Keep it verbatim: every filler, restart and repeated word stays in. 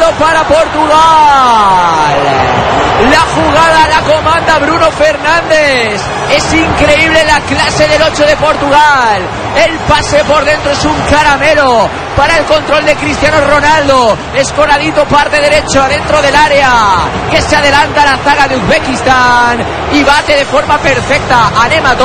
Ronaldo para Portugal. La jugada la comanda Bruno Fernández. Es increíble la clase del ocho de Portugal. El pase por dentro es un caramelo para el control de Cristiano Ronaldo. Escoradito, parte derecho, adentro del área, que se adelanta la zaga de Uzbekistán y bate de forma perfecta a Nematov.